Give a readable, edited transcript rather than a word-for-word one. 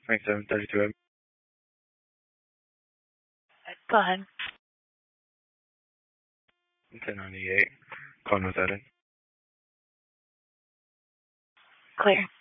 2732. Go ahead. 1098. Calling with that in. Clear.